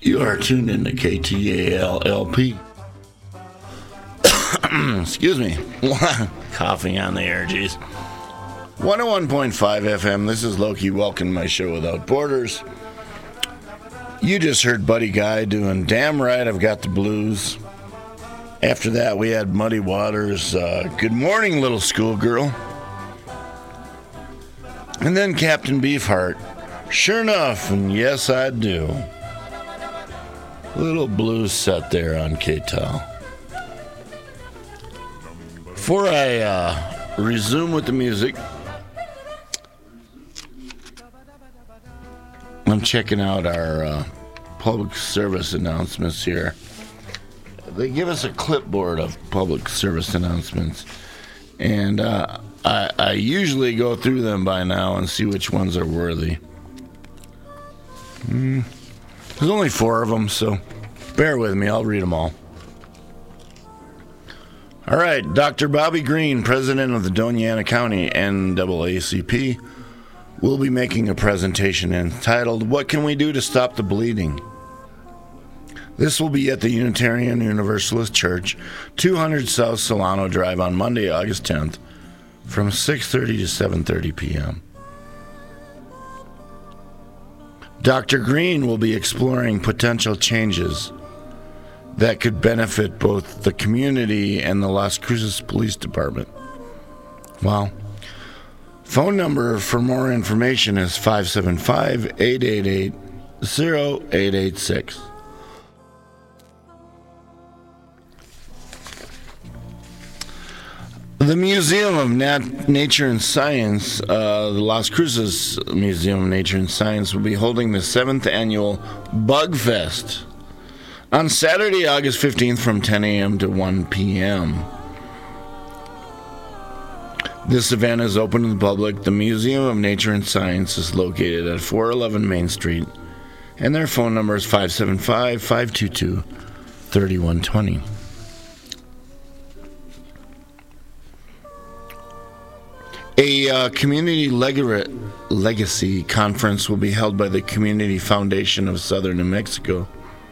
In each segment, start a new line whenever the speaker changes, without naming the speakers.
You are tuned into KTAL-LP. Excuse me. Coughing on the air, geez. 101.5 FM, this is Loki. Welcome to my show Without Borders. You just heard Buddy Guy doing Damn Right I've Got the Blues. After that, we had Muddy Waters, Good Morning Little Schoolgirl. And then Captain Beefheart, Sure Enough, and Yes I Do. Little blues set there on KTAL. Before I resume with the music, I'm checking out our public service announcements here. They give us a clipboard of public service announcements, and I usually go through them by now and see which ones are worthy. There's only 4 of them, so bear with me. I'll read them all. All right, Dr. Bobby Green, president of the Doñana County NAACP, will be making a presentation entitled, What Can We Do to Stop the Bleeding? This will be at the Unitarian Universalist Church, 200 South Solano Drive on Monday, August 10th, from 6:30 to 7:30 p.m. Dr. Green will be exploring potential changes that could benefit both the community and the Las Cruces Police Department. Wow. Phone number for more information is 575-888-0886. The Museum of Nature and Science, the Las Cruces Museum of Nature and Science, will be holding the 7th annual Bug Fest on Saturday, August 15th from 10 a.m. to 1 p.m. This event is open to the public. The Museum of Nature and Science is located at 411 Main Street, and their phone number is 575-522-3120. A community legacy conference will be held by the Community Foundation of Southern New Mexico,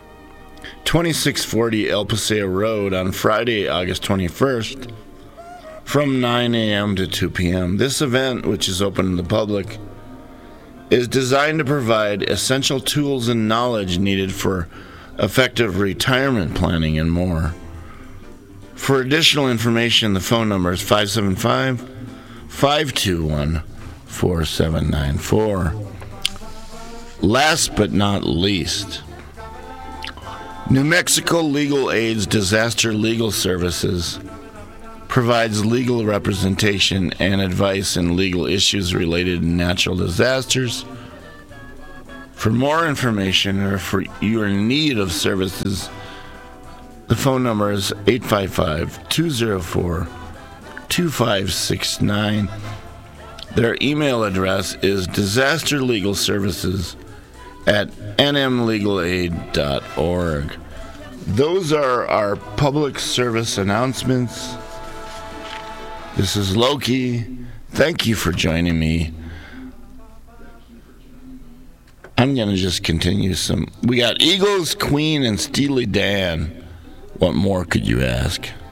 2640 El Paseo Road on Friday, August 21st, from 9 a.m. to 2 p.m. This event, which is open to the public, is designed to provide essential tools and knowledge needed for effective retirement planning and more. For additional information, the phone number is 575-521-4794. Last but not least, New Mexico Legal Aid's Disaster Legal Services provides legal representation and advice in legal issues related to natural disasters. For more information or for your need of the phone number is 855-204-2569. Their email address is disasterlegalservices@nmlegalaid.org. Those are our public service announcements. This is Loki. Thank you for joining me. I'm going to just continue some. We got Eagles, Queen, and Steely Dan. What more could you ask?